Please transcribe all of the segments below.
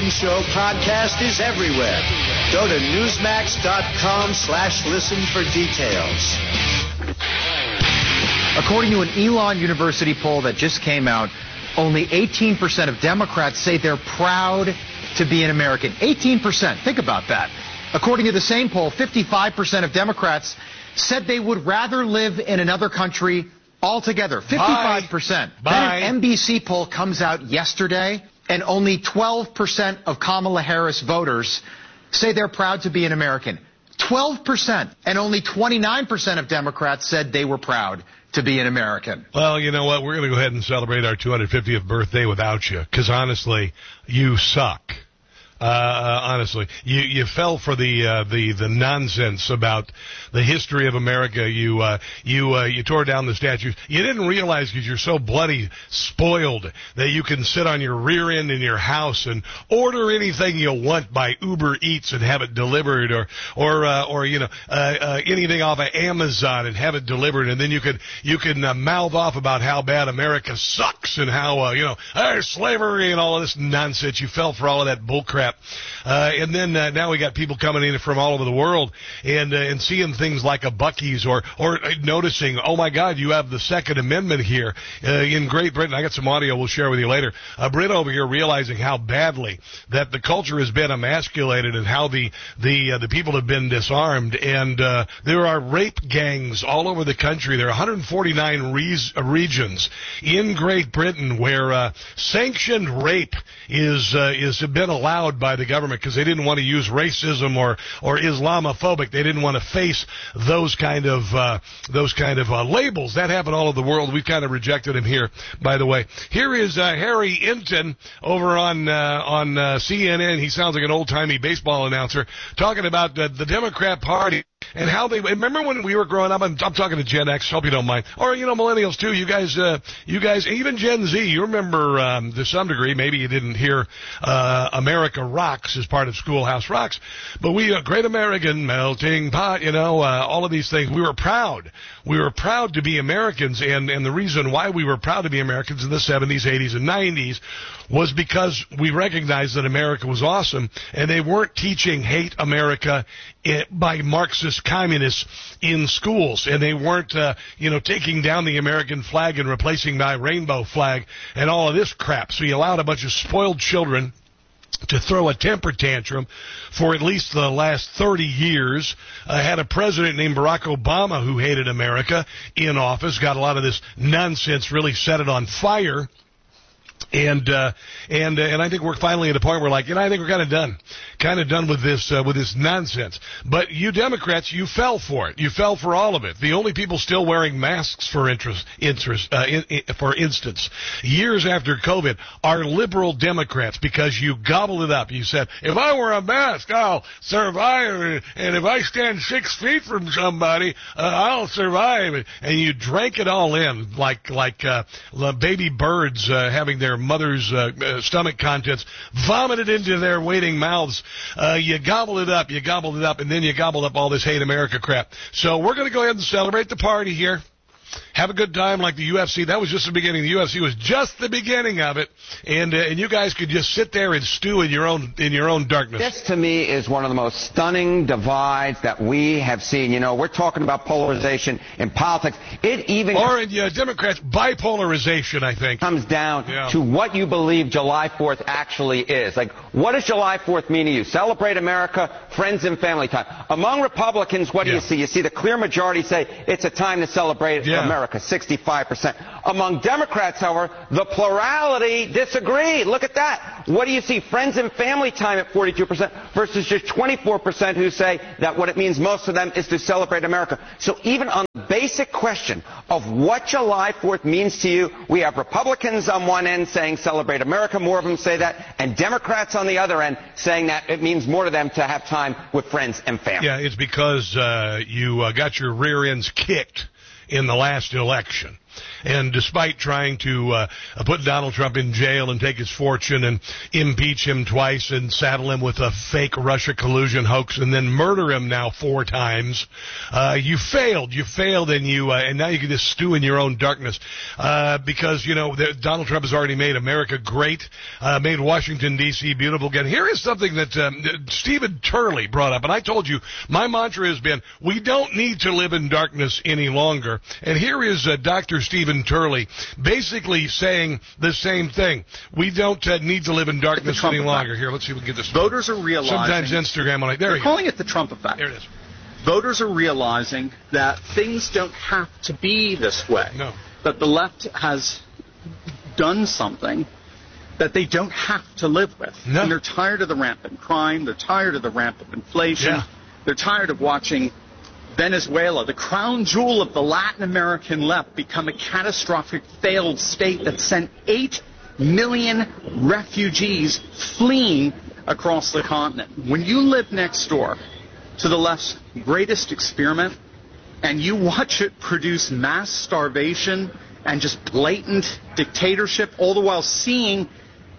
Carlson Show podcast is everywhere. Go to Newsmax.com/listen for details. According to an Elon University poll that just came out, only 18% of Democrats say they're proud to be an American. 18%. Think about that. According to the same poll, 55% of Democrats said they would rather live in another country altogether. 55%. Then an NBC poll comes out yesterday, and only 12% of Kamala Harris voters say they're proud to be an American. 12%. And only 29% of Democrats said they were proud to be an American. Well, you know what? We're going to go ahead and celebrate our 250th birthday without you, because honestly, you suck. Honestly, you fell for the nonsense about the history of America. You tore down the statues. You didn't realize, because you're so bloody spoiled, that you can sit on your rear end in your house and order anything you want by Uber Eats and have it delivered, or anything off of Amazon and have it delivered, and then you can mouth off about how bad America sucks and how there's slavery and all of this nonsense. You fell for all of that bullcrap. And then now we got people coming in from all over the world and seeing things like a Buc-ee's or noticing, oh my God, you have the Second Amendment here in Great Britain. I got some audio we'll share with you later. Brit over here realizing how badly that the culture has been emasculated and how the people have been disarmed. And there are rape gangs all over the country. There are 149 regions in Great Britain where sanctioned rape is been allowed by the government, because they didn't want to use racism or Islamophobic. They didn't want to face those kind of labels. That happened all over the world. We've kind of rejected him here, by the way. Here is Harry Inton over on CNN. He sounds like an old-timey baseball announcer talking about the Democrat Party and how they remember when we were growing up. I'm talking to Gen X, hope you don't mind, or millennials too. You guys, even Gen Z. You remember to some degree. Maybe you didn't hear America Rocks as part of Schoolhouse Rocks, but we Great American Melting Pot. All of these things. We were proud. We were proud to be Americans, and the reason why we were proud to be Americans in the 70s, 80s, and 90s was because we recognized that America was awesome, and they weren't teaching hate America by Marxist communists in schools, and they weren't, taking down the American flag and replacing by rainbow flag and all of this crap. So you allowed a bunch of spoiled children to throw a temper tantrum for at least the last 30 years. Had a president named Barack Obama who hated America in office, got a lot of this nonsense, really set it on fire. And I think we're finally at a point where I think we're kind of done with this nonsense. But you Democrats, you fell for it. You fell for all of it. The only people still wearing masks, for instance, years after COVID, are liberal Democrats, because you gobbled it up. You said, if I wear a mask, I'll survive, and if I stand 6 feet from somebody, I'll survive. And you drank it all in like baby birds having their mother's stomach contents vomited into their waiting mouths. You gobbled it up, and then you gobbled up all this hate America crap. So we're going to go ahead and celebrate the party here. Have a good time like the UFC. That was just the beginning. The UFC was just the beginning of it, and you guys could just sit there and stew in your own darkness. This, to me, is one of the most stunning divides that we have seen. We're talking about polarization in politics. Or in Democrats, bipolarization, I think. Comes down to what you believe July 4th actually is. What does July 4th mean to you? Celebrate America, friends and family time. Among Republicans, what do you see? You see the clear majority say it's a time to celebrate America, 65%. Among Democrats, however, the plurality disagree. Look at that. What do you see? Friends and family time at 42% versus just 24% who say that what it means most to them is to celebrate America. So even on the basic question of what July 4th means to you, we have Republicans on one end saying celebrate America, more of them say that, and Democrats on the other end saying that it means more to them to have time with friends and family. Yeah, it's because you got your rear ends kicked in the last election. And despite trying to put Donald Trump in jail and take his fortune and impeach him twice and saddle him with a fake Russia collusion hoax and then murder him now 4 times, you failed, and now you can just stew in your own darkness, because, Donald Trump has already made America great, made Washington, D.C. beautiful again. Here is something that Stephen Turley brought up, and I told you, my mantra has been, we don't need to live in darkness any longer. And here is Dr. Stephen Turley basically saying the same thing. We don't need to live in darkness any longer. Here, let's see if we can get this. Voters are realizing. Sometimes Instagram on it. There you go. They're calling it the Trump effect. There it is. Voters are realizing that things don't have to be this way. No. That the left has done something that they don't have to live with. No. And they're tired of the rampant crime. They're tired of the rampant inflation. Yeah. They're tired of watching Venezuela, the crown jewel of the Latin American left, become a catastrophic failed state that sent 8 million refugees fleeing across the continent. When you live next door to the left's greatest experiment and you watch it produce mass starvation and just blatant dictatorship, all the while seeing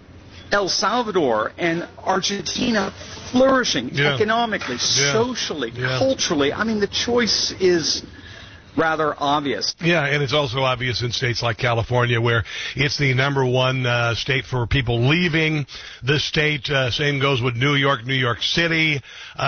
El Salvador and Argentina flourishing economically, socially, culturally. I mean, the choice is rather obvious. Yeah, and it's also obvious in states like California, where it's the number one state for people leaving the state. Same goes with New York City,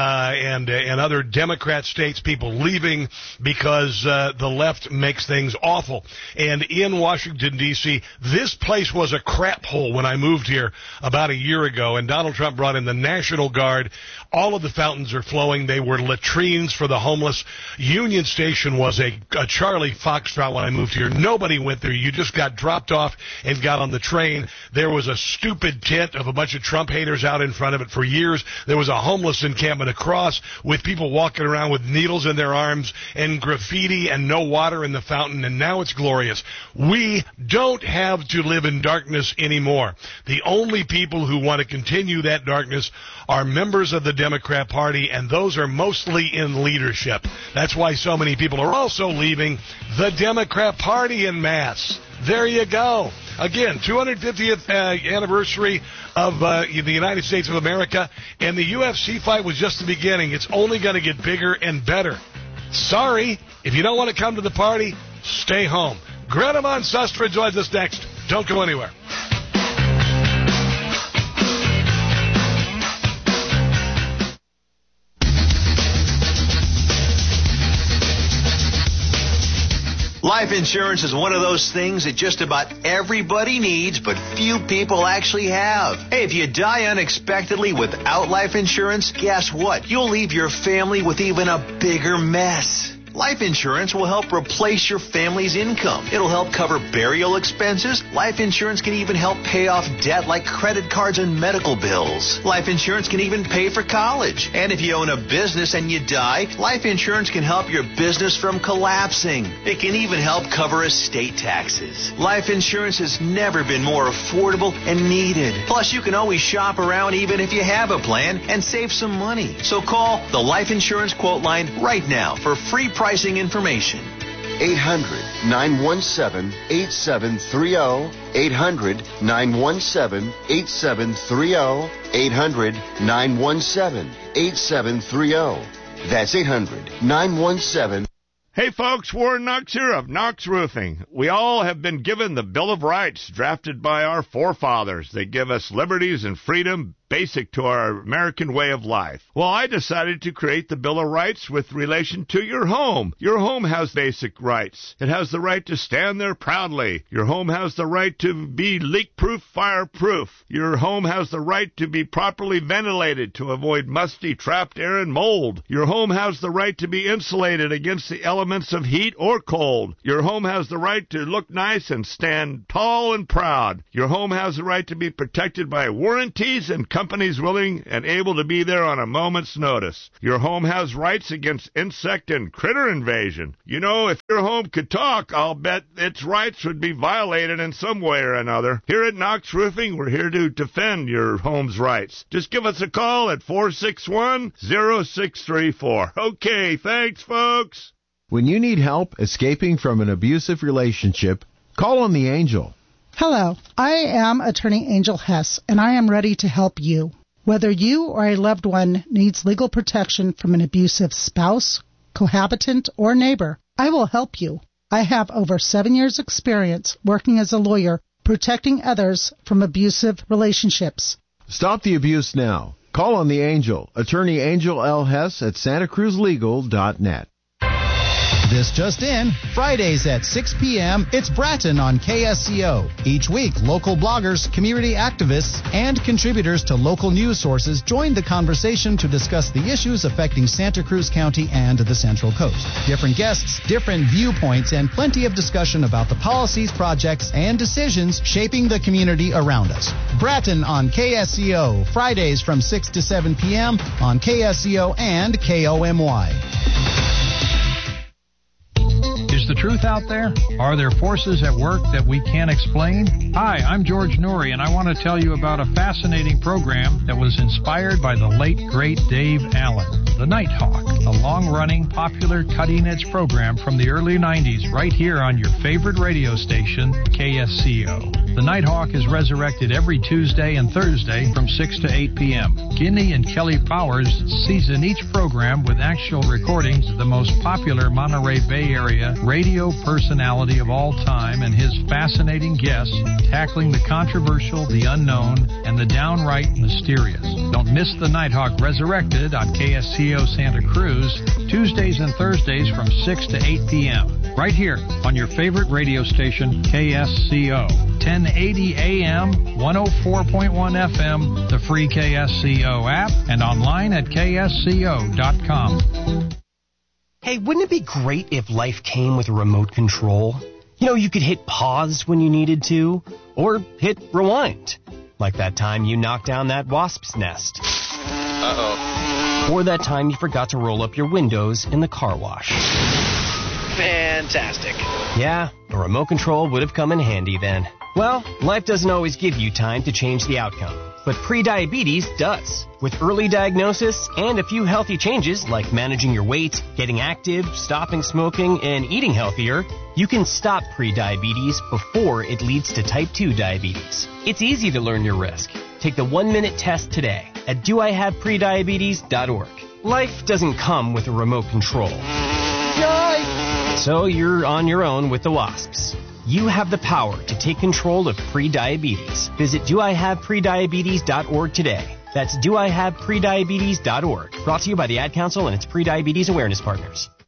and other Democrat states, people leaving because the left makes things awful. And in Washington, D.C., this place was a crap hole when I moved here about a year ago, and Donald Trump brought in the National Guard. All of the fountains are flowing. They were latrines for the homeless. Union Station was a Charlie Foxtrot when I moved here. Nobody went there. You just got dropped off and got on the train. There was a stupid tent of a bunch of Trump haters out in front of it for years. There was a homeless encampment across with people walking around with needles in their arms and graffiti and no water in the fountain, and now it's glorious. We don't have to live in darkness anymore. The only people who want to continue that darkness are members of the Democrat Party, and those are mostly in leadership. That's why so many people are also leaving the Democrat Party en masse. There you go. Again, 250th anniversary of the United States of America, and the UFC fight was just the beginning. It's only going to get bigger and better. Sorry, if you don't want to come to the party, stay home. Greta Van Susteren joins us next. Don't go anywhere. Life insurance is one of those things that just about everybody needs, but few people actually have. Hey, if you die unexpectedly without life insurance, guess what? You'll leave your family with even a bigger mess. Life insurance will help replace your family's income. It'll help cover burial expenses. Life insurance can even help pay off debt like credit cards and medical bills. Life insurance can even pay for college. And if you own a business and you die, life insurance can help your business from collapsing. It can even help cover estate taxes. Life insurance has never been more affordable and needed. Plus, you can always shop around even if you have a plan and save some money. So call the Life Insurance Quote Line right now for free pricing information. 800-917-8730. 800-917-8730. 800-917-8730. That's 800-917. Hey folks, Warren Knox here of Knox Roofing. We all have been given the Bill of Rights drafted by our forefathers. They give us liberties and freedom basic to our American way of life. Well, I decided to create the Bill of Rights with relation to your home. Your home has basic rights. It has the right to stand there proudly. Your home has the right to be leak-proof, fire-proof. Your home has the right to be properly ventilated to avoid musty, trapped air and mold. Your home has the right to be insulated against the elements of heat or cold. Your home has the right to look nice and stand tall and proud. Your home has the right to be protected by warranties and companies willing and able to be there on a moment's notice. Your home has rights against insect and critter invasion. You know, if your home could talk, I'll bet its rights would be violated in some way or another. Here at Knox Roofing, we're here to defend your home's rights. Just give us a call at 461-0634. Okay, thanks, folks. When you need help escaping from an abusive relationship, Call on the Angel. Hello, I am Attorney Angel Hess, and I am ready to help you. Whether you or a loved one needs legal protection from an abusive spouse, cohabitant, or neighbor, I will help you. I have over 7 years' experience working as a lawyer protecting others from abusive relationships. Stop the abuse now. Call on the Angel, Attorney Angel L. Hess at SantaCruzLegal.net. This just in, Fridays at 6 p.m., it's Bratton on KSCO. Each week, local bloggers, community activists, and contributors to local news sources join the conversation to discuss the issues affecting Santa Cruz County and the Central Coast. Different guests, different viewpoints, and plenty of discussion about the policies, projects, and decisions shaping the community around us. Bratton on KSCO, Fridays from 6 to 7 p.m. on KSCO and KOMY. Is the truth out there? Are there forces at work that we can't explain? Hi, I'm George Noory, and I want to tell you about a fascinating program that was inspired by the late, great Dave Allen. The Nighthawk, a long-running, popular, cutting-edge program from the early 90s right here on your favorite radio station, KSCO. The Nighthawk is resurrected every Tuesday and Thursday from 6 to 8 p.m. Guinea and Kelly Powers season each program with actual recordings of the most popular Monterey Bay Area radio personality of all time and his fascinating guests tackling the controversial, the unknown, and the downright mysterious. Don't miss the Nighthawk Resurrected on KSCO Santa Cruz, Tuesdays and Thursdays from 6 to 8 p.m. Right here on your favorite radio station, KSCO. 1080 AM, 104.1 FM, the free KSCO app, and online at ksco.com. Hey, wouldn't it be great if life came with a remote control? You know, you could hit pause when you needed to, or hit rewind. Like that time you knocked down that wasp's nest. Uh-oh. Or that time you forgot to roll up your windows in the car wash. Fantastic. Yeah, a remote control would have come in handy then. Well, life doesn't always give you time to change the outcome, but prediabetes does. With early diagnosis and a few healthy changes like managing your weight, getting active, stopping smoking, and eating healthier, you can stop prediabetes before it leads to type 2 diabetes. It's easy to learn your risk. Take the 1-minute test today at doihaveprediabetes.org. Life doesn't come with a remote control. So you're on your own with the wasps. You have the power to take control of prediabetes. Visit doihaveprediabetes.org today. That's doihaveprediabetes.org. Brought to you by the Ad Council and its Prediabetes Awareness Partners.